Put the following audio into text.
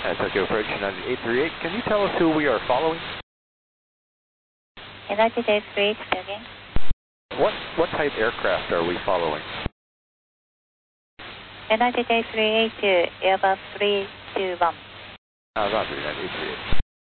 Tokyo approach United 838. Can you tell us who we are following? United 838, again. What type aircraft are we following? United 838 to Airbus 321. Roger, United 838.